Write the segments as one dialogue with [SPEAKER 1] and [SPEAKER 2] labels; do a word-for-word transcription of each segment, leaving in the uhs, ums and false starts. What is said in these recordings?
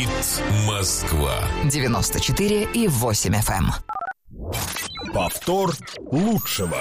[SPEAKER 1] Говорит Москва.
[SPEAKER 2] девяносто четыре и восемь эф эм.
[SPEAKER 1] Повтор лучшего.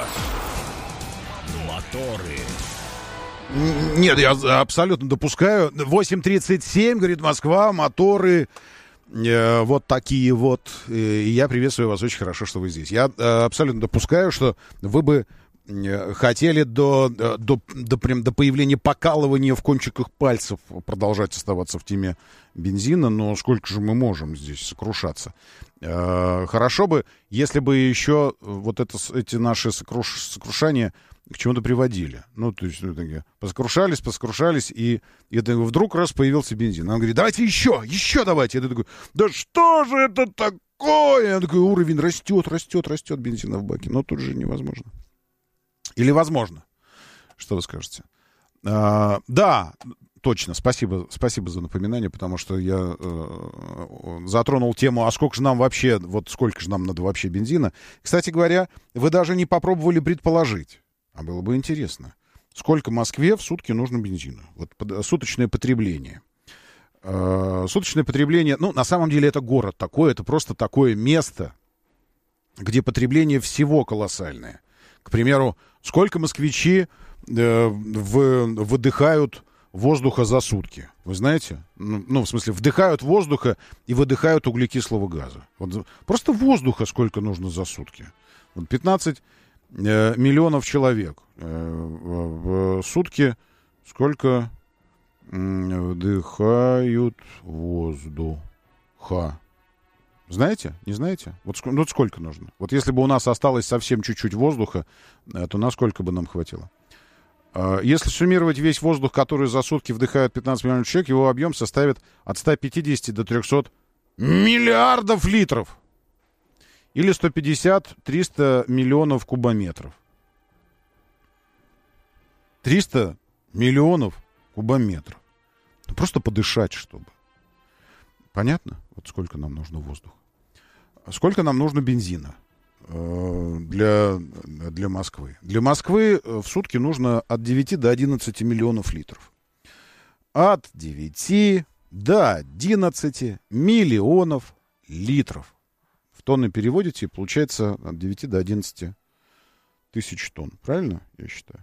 [SPEAKER 1] Моторы.
[SPEAKER 3] Нет, я абсолютно допускаю. восемь тридцать семь, говорит Москва, моторы э, вот такие вот. И я приветствую вас, очень хорошо, что вы здесь. Я э, абсолютно допускаю, что вы бы э, хотели до, до, до, прям, до появления покалывания в кончиках пальцев продолжать оставаться в теме бензина, но сколько же мы можем здесь сокрушаться? Э, хорошо бы, если бы еще вот это, эти наши сокруш, сокрушания к чему-то приводили. Ну, то есть, ну, такие, поскрушались, поскрушались, и, и это, вдруг раз появился бензин. Он говорит, давайте еще, еще давайте. Я такой, да что же это такое? Я такой, уровень растет, растет, растет бензина в баке. Но тут же невозможно. Или возможно? Что вы скажете? А, да, точно, спасибо, спасибо за напоминание, потому что я э, затронул тему, а сколько же нам вообще, вот сколько же нам надо вообще бензина. Кстати говоря, вы даже не попробовали предположить. А было бы интересно, сколько Москве в сутки нужно бензина? Вот суточное потребление. Э, суточное потребление, ну, на самом деле это город такой, это просто такое место, где потребление всего колоссальное. К примеру, сколько москвичи э, в, выдыхают воздуха за сутки? Вы знаете? Ну, ну, в смысле, вдыхают воздуха и выдыхают углекислого газа. Вот, просто воздуха сколько нужно за сутки? Вот пятнадцать миллионов человек в сутки сколько вдыхают воздуха? Знаете? Не знаете? Вот, ну, вот сколько нужно? Вот если бы у нас осталось совсем чуть-чуть воздуха, то насколько бы нам хватило? Если суммировать весь воздух, который за сутки вдыхают пятнадцать миллионов человек, его объем составит от ста пятидесяти до трехсот миллиардов литров. Или сто пятьдесят - триста миллионов кубометров. триста миллионов кубометров. Ну, просто подышать, чтобы. Понятно? Вот сколько нам нужно воздуха. Сколько нам нужно бензина э, для, для Москвы? Для Москвы в сутки нужно от девяти до одиннадцати миллионов литров. От девяти до одиннадцати миллионов литров. В тонны переводите, и получается от девяти до одиннадцати тысяч тонн. Правильно, я считаю?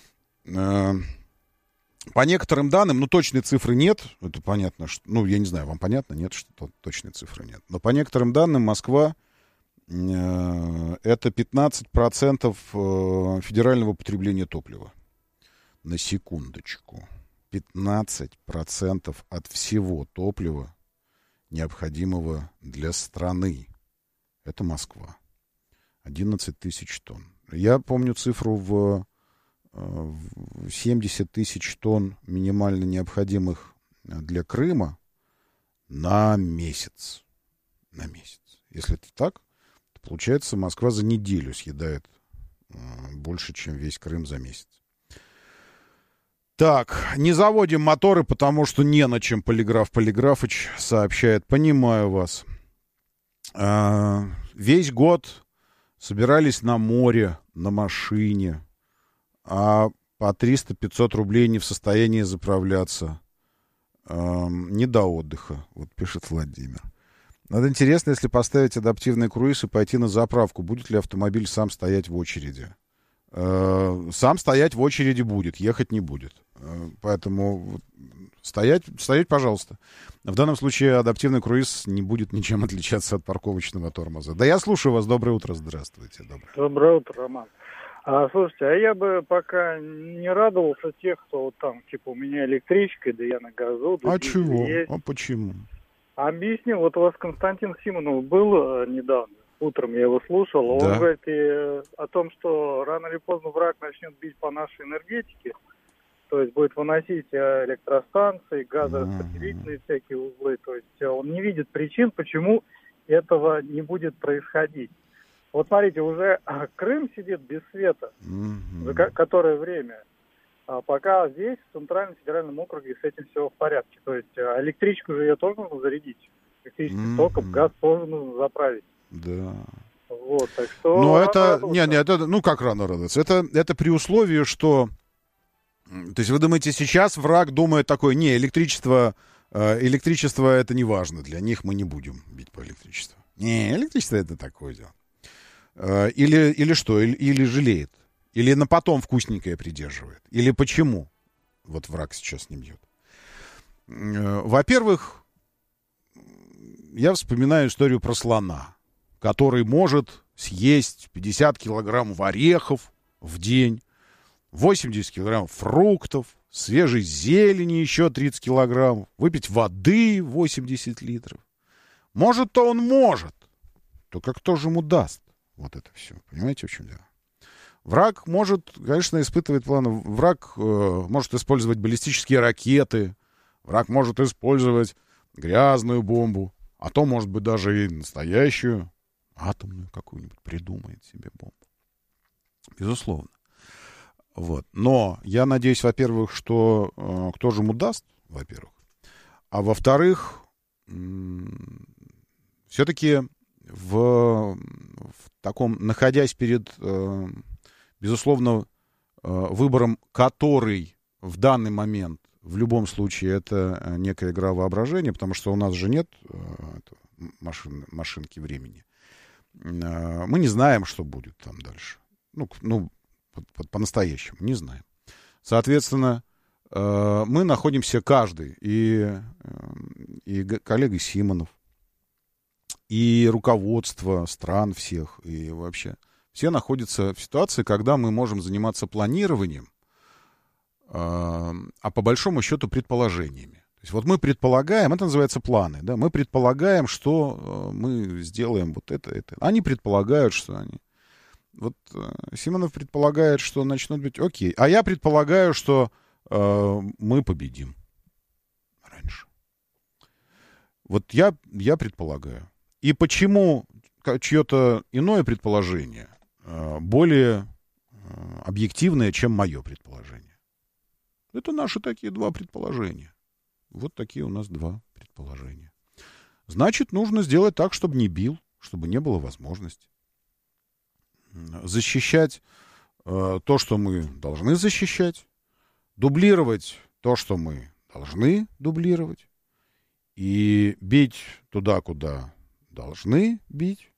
[SPEAKER 3] По некоторым данным, ну, точной цифры нет. Это понятно, что... Ну, я не знаю, вам понятно? Нет, что точной цифры нет. Но по некоторым данным Москва э, это пятнадцать процентов федерального потребления топлива. На секундочку. пятнадцать процентов от всего топлива, необходимого для страны. Это Москва. одиннадцать тысяч тонн. Я помню цифру в, в семьдесят тысяч тонн минимально необходимых для Крыма на месяц. На месяц. Если это так, то получается, Москва за неделю съедает больше, чем весь Крым за месяц. Так, не заводим моторы, потому что не на чем, Полиграф Полиграфыч сообщает. Понимаю вас. А, весь год собирались на море, на машине, а по триста-пятьсот рублей не в состоянии заправляться. А, не до отдыха, вот пишет Владимир. Надо интересно, если поставить адаптивный круиз и пойти на заправку, будет ли автомобиль сам стоять в очереди? А, сам стоять в очереди будет, ехать не будет. Поэтому стоять, стоять, пожалуйста. В данном случае адаптивный круиз не будет ничем отличаться от парковочного тормоза. Да, я слушаю вас. Доброе утро. Здравствуйте. Доброе,
[SPEAKER 4] Доброе утро, Роман. А, слушайте, а я бы пока не радовался тех, кто вот там, типа, у меня электричка, да я на газу. Да
[SPEAKER 3] а чего?
[SPEAKER 4] Есть.
[SPEAKER 3] А почему?
[SPEAKER 4] Объясню. Вот у вас Константин Симонов был недавно. Утром я его слушал.
[SPEAKER 3] Да.
[SPEAKER 4] Он говорит и, о том, что рано или поздно враг начнет бить по нашей энергетике. То есть будет выносить электростанции, газораспределительные всякие узлы. То есть он не видит причин, почему этого не будет происходить. Вот смотрите, уже Крым сидит без света,
[SPEAKER 3] Mm-hmm.
[SPEAKER 4] за которое время. А пока здесь, в Центральном федеральном округе, с этим все в порядке. То есть электричку же ее тоже нужно зарядить. Электрическим
[SPEAKER 3] Mm-hmm.
[SPEAKER 4] током, газ тоже нужно заправить.
[SPEAKER 3] Да.
[SPEAKER 4] Вот, так что...
[SPEAKER 3] Но это... Не, не, это... Ну, как рано радоваться? Это, это при условии, что... То есть вы думаете, сейчас враг думает такой, не, электричество электричество это не важно, для них мы не будем бить по электричеству. Не, электричество это такое дело. Или, или что, или, или жалеет, или на потом вкусненькое придерживает, или почему вот враг сейчас не бьет. Во-первых, я вспоминаю историю про слона, который может съесть пятьдесят килограммов орехов в день, восемьдесят килограммов фруктов, свежей зелени еще тридцать килограммов, выпить воды восемьдесят литров. Может-то он может, только кто же ему даст вот это все? Понимаете, в чем дело? Враг может, конечно, испытывать планы. Враг э, может использовать баллистические ракеты, враг может использовать грязную бомбу, а то, может быть, даже и настоящую атомную какую-нибудь придумает себе бомбу. Безусловно. Вот. Но я надеюсь, во-первых, что э, кто же ему даст, во-первых. А во-вторых, м- все-таки в, в таком, находясь перед, э, безусловно, э, выбором, который в данный момент, в любом случае, это некая игра воображения, потому что у нас же нет э, машин, машинки времени. Э, мы не знаем, что будет там дальше. Ну, ну по-настоящему, не знаем. Соответственно, э, мы находимся каждый, и, и коллега Симонов, и руководство стран всех, и вообще все находятся в ситуации, когда мы можем заниматься планированием, э, а по большому счету предположениями. То есть вот мы предполагаем, это называется планы, да, мы предполагаем, что мы сделаем вот это, это. Они предполагают, что они... Вот э, Симонов предполагает, что начнут быть окей. А я предполагаю, что э, мы победим раньше. Вот я, я предполагаю. И почему чье-то иное предположение э, более э, объективное, чем мое предположение? Это наши такие два предположения. Вот такие у нас два предположения. Значит, нужно сделать так, чтобы не бил, чтобы не было возможности. Защищать э, то, что мы должны защищать, дублировать то, что мы должны дублировать, и бить туда, куда должны бить,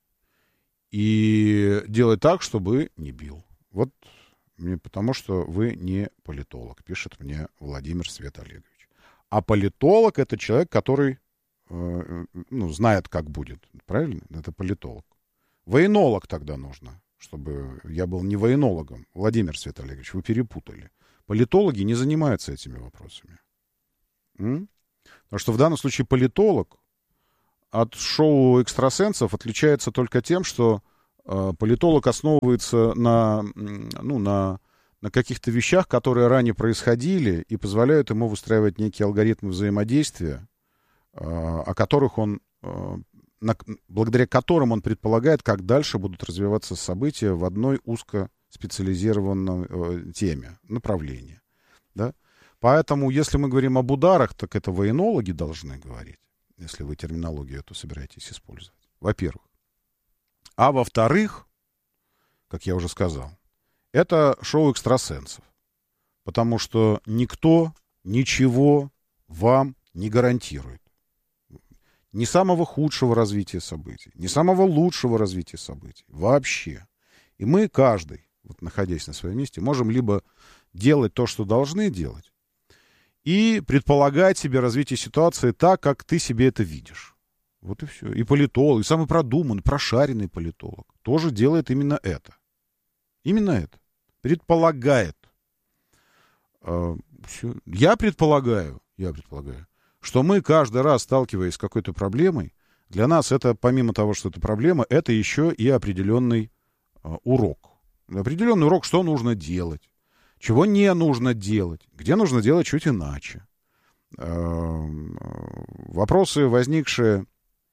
[SPEAKER 3] и делать так, чтобы не бил. Вот мне, потому что вы не политолог, пишет мне Владимир Свет Олегович. А политолог — это человек, который э, ну, знает, как будет. Правильно? Это политолог. Военолог тогда нужно. Чтобы я был не военологом. Владимир Свет Олегович, вы перепутали. Политологи не занимаются этими вопросами. М? Потому что в данном случае политолог от шоу экстрасенсов отличается только тем, что э, политолог основывается на, ну, на, на каких-то вещах, которые ранее происходили, и позволяют ему выстраивать некие алгоритмы взаимодействия, э, о которых он... Э, На, благодаря которым он предполагает, как дальше будут развиваться события в одной узкоспециализированной э, теме, направлении. Да? Поэтому, если мы говорим об ударах, так это военологи должны говорить, если вы терминологию эту собираетесь использовать, во-первых. А во-вторых, как я уже сказал, это шоу экстрасенсов. Потому что никто ничего вам не гарантирует. Ни самого худшего развития событий, ни самого лучшего развития событий. Вообще. И мы, каждый, вот находясь на своем месте, можем либо делать то, что должны делать, и предполагать себе развитие ситуации так, как ты себе это видишь. Вот и все. И политолог, и самый продуманный, прошаренный политолог тоже делает именно это. Именно это. Предполагает. А, все. Я предполагаю, я предполагаю, что мы каждый раз, сталкиваясь с какой-то проблемой, для нас это, помимо того, что это проблема, это еще и определенный э, урок. Определенный урок, что нужно делать, чего не нужно делать, где нужно делать чуть иначе. Э, вопросы, возникшие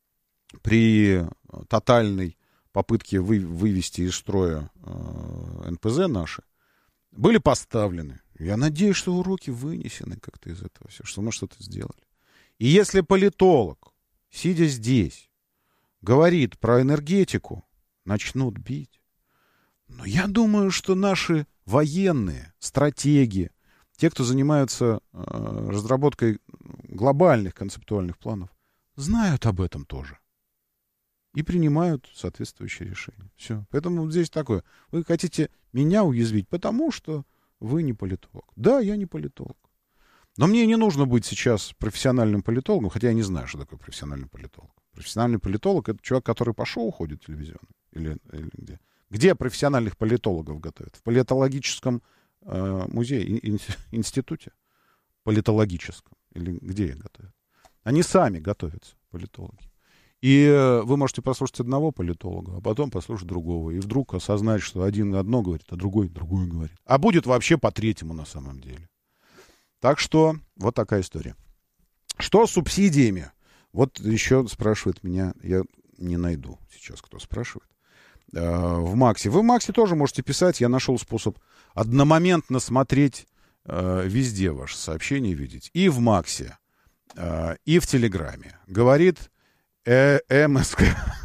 [SPEAKER 3] при тотальной попытке вы, вывести из строя э, эн пэ зэ наши, были поставлены. Я надеюсь, что уроки вынесены как-то из этого все, что мы что-то сделали. И если политолог, сидя здесь, говорит про энергетику, начнут бить. Но я думаю, что наши военные, стратеги те, кто занимаются э, разработкой глобальных концептуальных планов, знают об этом тоже. И принимают соответствующие решения. Все. Поэтому вот здесь такое. Вы хотите меня уязвить, потому что вы не политолог. Да, я не политолог. Но мне не нужно быть сейчас профессиональным политологом, хотя я не знаю, что такое профессиональный политолог. Профессиональный политолог — это человек, который по шоу ходит телевизионным. Или, или где? Где профессиональных политологов готовят? В политологическом э, музее, ин, институте политологическом. Или где их готовят? Они сами готовятся, политологи. И э, вы можете послушать одного политолога, а потом послушать другого. И вдруг осознать, что один одно говорит, а другой другое говорит. А будет вообще по третьему на самом деле. Так что вот такая история. Что с субсидиями? Вот еще спрашивает меня, я не найду сейчас, кто спрашивает. Э, в Максе. Вы в Максе тоже можете писать. Я нашел способ одномоментно смотреть э, везде ваши сообщения, видеть. И в Максе, э, и в Телеграме. Говорит э, МСК.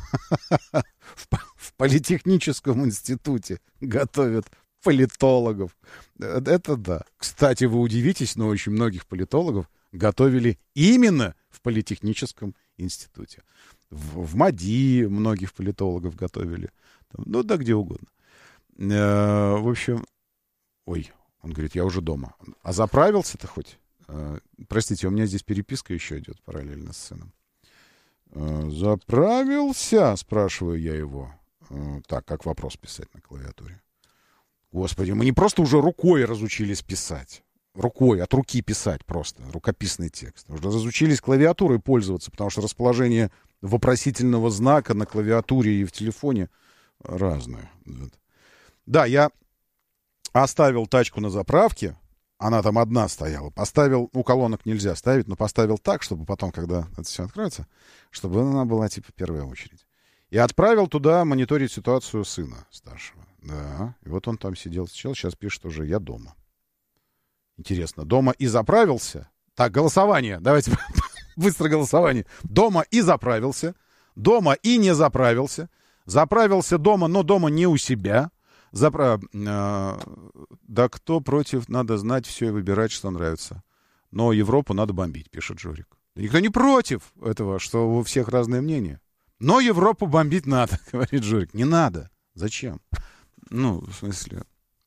[SPEAKER 3] В Политехническом институте готовят политологов. Это да. Кстати, вы удивитесь, но очень многих политологов готовили именно в Политехническом институте. В, в МАДИ многих политологов готовили. Там, ну да, где угодно. Э, в общем, ой, он говорит, я уже дома. А заправился-то хоть? Э, простите, у меня здесь переписка еще идет параллельно с сыном. Э, заправился, спрашиваю я его. Э, так, как вопрос писать на клавиатуре? Господи, мы не просто уже рукой разучились писать. Рукой, от руки писать просто. Рукописный текст. Уже разучились клавиатурой пользоваться, потому что расположение вопросительного знака на клавиатуре и в телефоне разное. Вот. Да, я оставил тачку на заправке. Она там одна стояла. Поставил, ну, колонок нельзя ставить, но поставил так, чтобы потом, когда это все откроется, чтобы она была, типа, первая очередь. И отправил туда мониторить ситуацию сына старшего. Да, и вот он там сидел, сидел, сейчас пишет уже, я дома. Интересно, дома и заправился? Так, голосование, давайте быстро голосование. Дома и заправился, дома и не заправился, заправился дома, но дома не у себя. Запра... Э, да кто против, надо знать все и выбирать, что нравится. Но Европу надо бомбить, пишет Жорик. Никто не против этого, что у всех разное мнение. Но Европу бомбить надо, говорит Жорик. Не надо. Зачем? Ну, в смысле,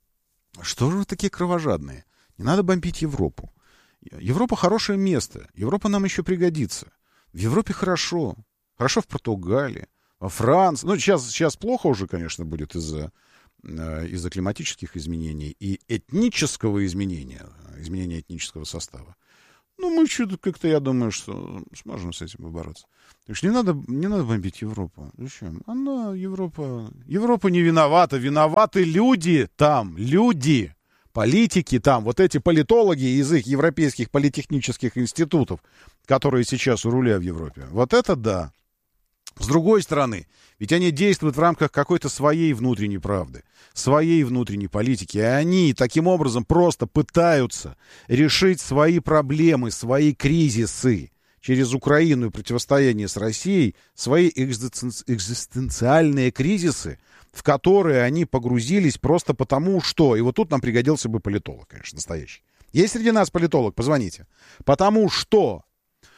[SPEAKER 3] что же вы такие кровожадные? Не надо бомбить Европу. Европа хорошее место. Европа нам еще пригодится. В Европе хорошо. Хорошо в Португалии, во Франции. Ну, сейчас, сейчас плохо уже, конечно, будет из-за, из-за климатических изменений и этнического изменения, изменения этнического состава. Ну, мы что-то как-то, я думаю, что сможем с этим побороться. Так что не надо, не надо бомбить Европу. Зачем? Она, Европа... Европа не виновата. Виноваты люди там. Люди. Политики там. Вот эти политологи из их европейских политехнических институтов, которые сейчас у руля в Европе. Вот это да. С другой стороны, ведь они действуют в рамках какой-то своей внутренней правды, своей внутренней политики. И они таким образом просто пытаются решить свои проблемы, свои кризисы через Украину и противостояние с Россией, свои экзистенциальные кризисы, в которые они погрузились просто потому, что... И вот тут нам пригодился бы политолог, конечно, настоящий. Есть среди нас политолог? Позвоните. Потому что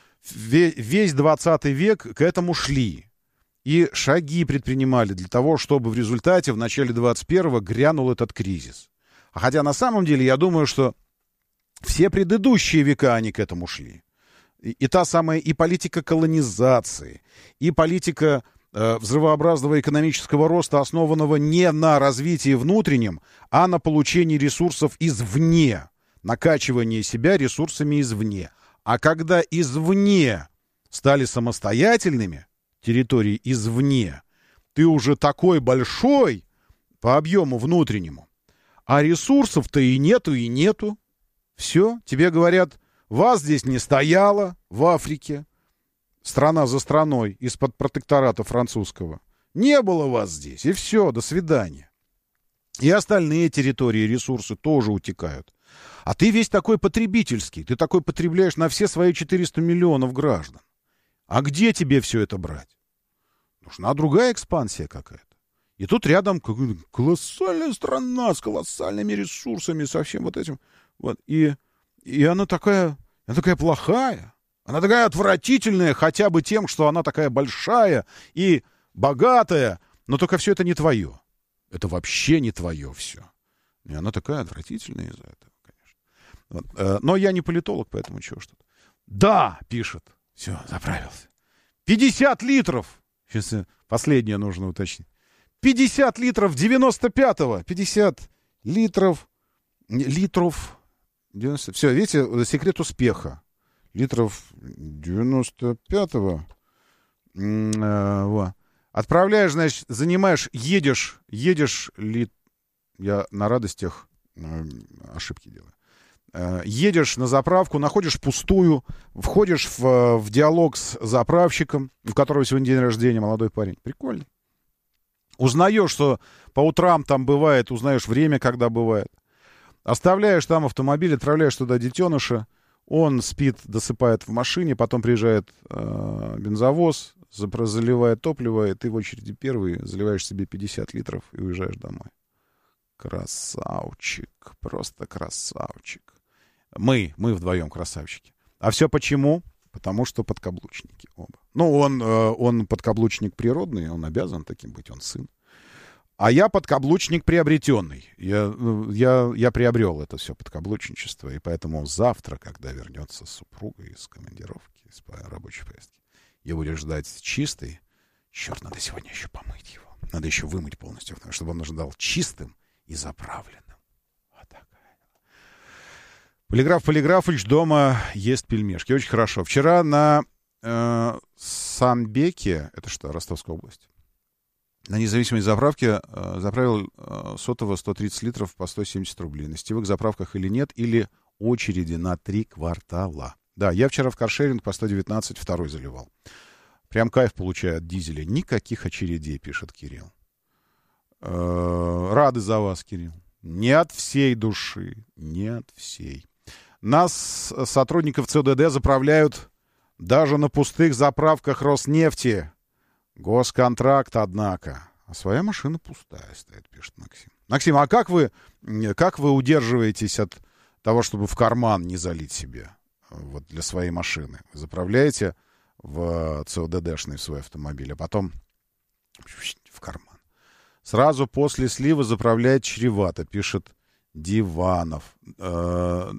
[SPEAKER 3] весь двадцатый век к этому шли. И шаги предпринимали для того, чтобы в результате в начале двадцать первого грянул этот кризис. А хотя на самом деле я думаю, что все предыдущие века они к этому шли. И, и та самая и политика колонизации, и политика э, взрывообразного экономического роста, основанного не на развитии внутреннем, а на получении ресурсов извне, накачивании себя ресурсами извне. А когда извне стали самостоятельными, территории извне, ты уже такой большой по объему внутреннему, а ресурсов-то и нету, и нету. Все, тебе говорят, вас здесь не стояло в Африке, страна за страной, из-под протектората французского. Не было вас здесь, и все, до свидания. И остальные территории и ресурсы тоже утекают. А ты весь такой потребительский, ты такой потребляешь на все свои четыреста миллионов граждан. А где тебе все это брать? Нужна другая экспансия какая-то. И тут рядом колоссальная страна с колоссальными ресурсами, со всем вот этим. Вот, и, и она такая, она такая плохая, она такая отвратительная хотя бы тем, что она такая большая и богатая, но только все это не твое. Это вообще не твое все. И она такая отвратительная из-за этого, конечно. Вот. Но я не политолог, поэтому чего что-то. Да, пишет. Все, заправился. пятьдесят литров. Сейчас последнее нужно уточнить. пятьдесят литров девяносто пятого. пятьдесят литров. Литров. девяносто. Все, видите, секрет успеха. Литров девяносто пятого. Вот. Отправляешь, значит, занимаешь, едешь, едешь, ли... я на радостях э, ошибки делаю. Э, едешь на заправку, находишь пустую, входишь в, в диалог с заправщиком, у которого сегодня день рождения, молодой парень. Прикольный. Узнаешь, что по утрам там бывает, узнаешь время, когда бывает. Оставляешь там автомобиль, отправляешь туда детеныша, он спит, досыпает в машине, потом приезжает э, бензовоз, заливает топливо, и ты в очереди первый заливаешь себе пятьдесят литров и уезжаешь домой. Красавчик, просто красавчик. Мы, мы вдвоем красавчики. А все почему? Потому что подкаблучники оба. Ну, он, он подкаблучник природный, он обязан таким быть, он сын. А я подкаблучник приобретенный. Я, я, я приобрел это все подкаблучничество, и поэтому завтра, когда вернется супруга из командировки, из рабочей поездки, я буду ждать чистый. Черт, надо сегодня еще помыть его. Надо еще вымыть полностью, чтобы он ожидал чистым и заправленным. Вот такая. Полиграф Полиграфович дома ест пельмешки. Очень хорошо. Вчера на э, Самбеке, это что, Ростовская область, на независимой заправке э, заправил э, сотово сто тридцать литров по сто семьдесят рублей. На сетевых заправках или нет, или очереди на три квартала. Да, я вчера в каршеринг по сто девятнадцать второй заливал. Прям кайф получаю от дизеля. Никаких очередей, пишет Кирилл. Э-э- рады за вас, Кирилл. Не от всей души. Не от всей. Нас, сотрудников ЦОДД, заправляют даже на пустых заправках Роснефти. Госконтракт, однако. А своя машина пустая стоит, пишет Максим. Максим, а как вы, как вы удерживаетесь от того, чтобы в карман не залить себе? Вот для своей машины. Вы заправляете в ЦОДДшный в свой автомобиль, а потом в карман. Сразу после слива заправляет чревато, пишет Диванов. Э-э-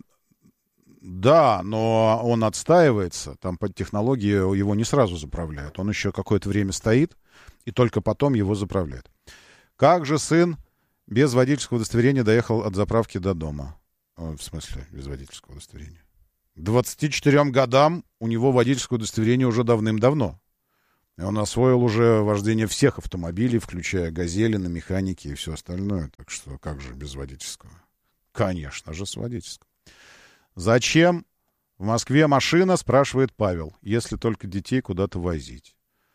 [SPEAKER 3] да, но он отстаивается. Там под технологией его не сразу заправляют. Он еще какое-то время стоит, и только потом его заправляют. Как же сын без водительского удостоверения доехал от заправки до дома? В смысле, без водительского удостоверения? К двадцати четырем годам у него водительское удостоверение уже давным-давно. И он освоил уже вождение всех автомобилей, включая «Газели» на механике и все остальное. Так что как же без водительского? Конечно же, с водительского. Зачем в Москве машина, спрашивает Павел, если только детей куда-то возить?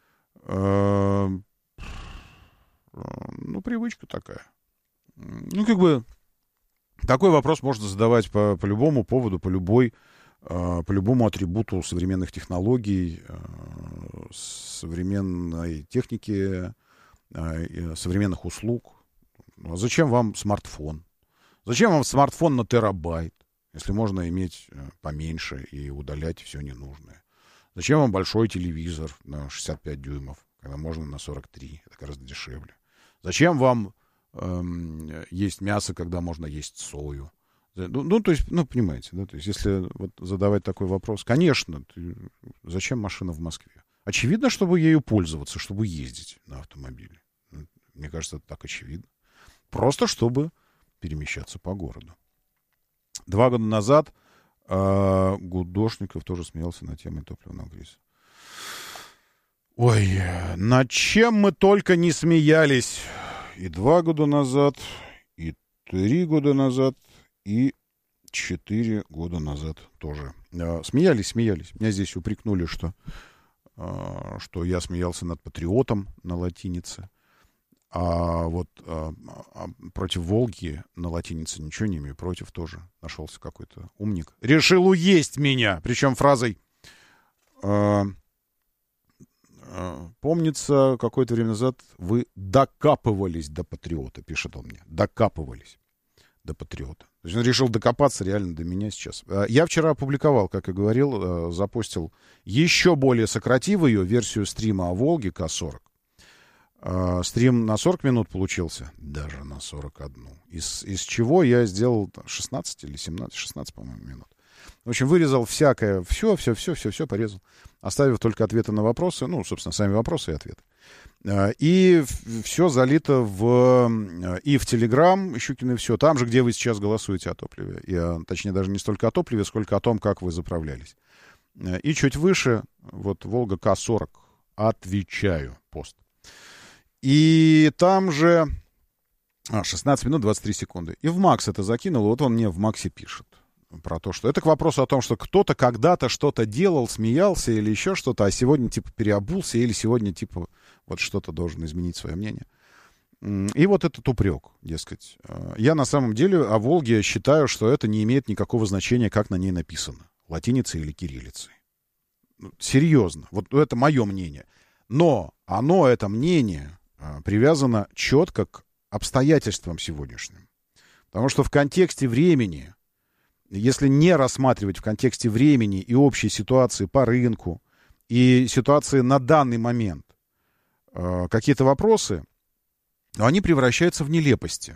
[SPEAKER 3] Ну, привычка такая. Ну, как бы, такой вопрос можно задавать по, по любому поводу, по любой, по любому атрибуту современных технологий, современной техники, современных услуг. А зачем вам смартфон? Зачем вам смартфон на терабайт, если можно иметь поменьше и удалять все ненужное? Зачем вам большой телевизор на шестьдесят пять дюймов, когда можно на сорок три? Это гораздо дешевле. Зачем вам эм, есть мясо, когда можно есть сою? Ну, ну, то есть, ну, понимаете, да, то есть, если вот задавать такой вопрос, конечно, ты, зачем машина в Москве? Очевидно, чтобы ею пользоваться, чтобы ездить на автомобиле. Мне кажется, это так очевидно. Просто чтобы перемещаться по городу. Два года назад э, Гудошников тоже смеялся на тему топливного кризиса. Ой, над чем мы только не смеялись. И два года назад, и три года назад, и четыре года назад тоже. Э, смеялись, смеялись. Меня здесь упрекнули, что, э, что я смеялся над патриотом на латинице. А вот а, а, против Волги на латинице ничего не имею, против тоже нашелся какой-то умник. Решил уесть меня, причем фразой а, а, помнится, какое-то время назад вы докапывались до патриота, пишет он мне. Докапывались до патриота. То есть он решил докопаться реально до меня сейчас. Я вчера опубликовал, как и говорил, запостил еще более сокративую версию стрима о Волге К сорок. Стрим на сорок минут получился, даже на сорок один. Из, из чего я сделал шестнадцать или семнадцать, шестнадцать, по-моему, минут. В общем, вырезал всякое, все, все, все, все, все порезал, оставив только ответы на вопросы, ну, собственно, сами вопросы и ответы. И все залито в, и в Телеграм, Щукин и все, там же, где вы сейчас голосуете о топливе. Я, точнее, даже не столько о топливе, сколько о том, как вы заправлялись. И чуть выше, вот Волга К сорок, отвечаю, пост. И там же а, шестнадцать минут двадцать три секунды. И в Макс это закинул, вот он мне в Максе пишет про то, что это к вопросу о том, что кто-то когда-то что-то делал, смеялся или еще что-то, а сегодня типа переобулся или сегодня типа вот что-то должен изменить свое мнение. И вот этот упрек, дескать. Я на самом деле о Волге считаю, что это не имеет никакого значения, как на ней написано. Латиницей или кириллицей. Серьезно. Вот это мое мнение. Но оно, это мнение, привязано четко к обстоятельствам сегодняшним. Потому что в контексте времени, если не рассматривать в контексте времени и общей ситуации по рынку, и ситуации на данный момент, э, какие-то вопросы, они превращаются в нелепости.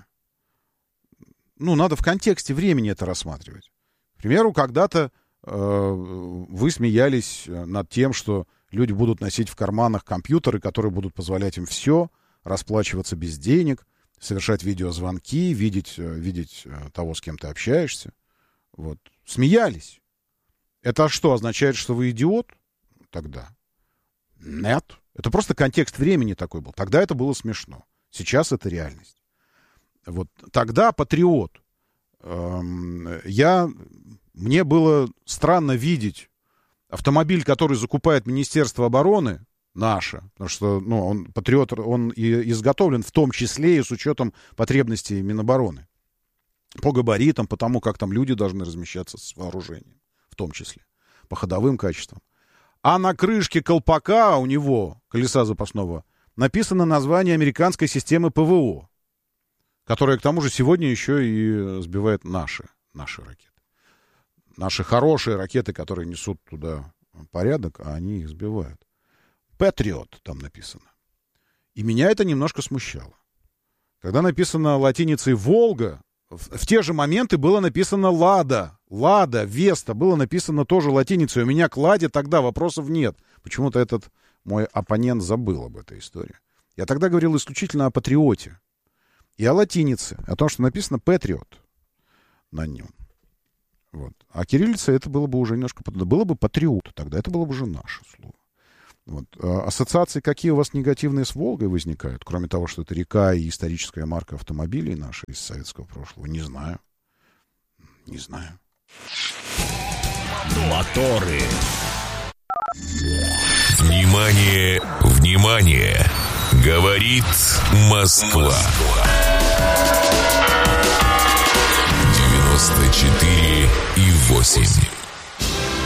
[SPEAKER 3] Ну, надо в контексте времени это рассматривать. К примеру, когда-то э, вы смеялись над тем, что люди будут носить в карманах компьютеры, которые будут позволять им все, расплачиваться без денег, совершать видеозвонки, видеть, видеть того, с кем ты общаешься. Вот. Смеялись. Это что, означает, что вы идиот? Тогда. Нет. Это просто контекст времени такой был. Тогда это было смешно. Сейчас это реальность. Вот. Тогда патриот. Эм, я... Мне было странно видеть автомобиль, который закупает Министерство обороны, наше, потому что, ну, он, патриот, он и изготовлен в том числе и с учетом потребностей Минобороны. По габаритам, по тому, как там люди должны размещаться с вооружением, в том числе, по ходовым качествам. А на крышке колпака у него, колеса запасного, написано название американской системы ПВО, которая, к тому же, сегодня еще и сбивает наши, наши ракеты. Наши хорошие ракеты, которые несут туда порядок, а они их сбивают. Патриот там написано. И меня это немножко смущало. Когда написано латиницей «Волга», в, в те же моменты было написано «Лада», «Лада», «Веста», было написано тоже латиницей. У меня к «Ладе» тогда вопросов нет. Почему-то этот мой оппонент забыл об этой истории. Я тогда говорил исключительно о патриоте. И о латинице, о том, что написано «Патриот» на нем. Вот. А кириллица это было бы уже немножко... Было бы патриот тогда, это было бы уже наше слово. Вот. А ассоциации какие у вас негативные с Волгой возникают, кроме того, что это река и историческая марка автомобилей нашей из советского прошлого? Не знаю. Не знаю.
[SPEAKER 1] Моторы. Внимание, внимание! Говорит Москва. девяносто четыре и восемь.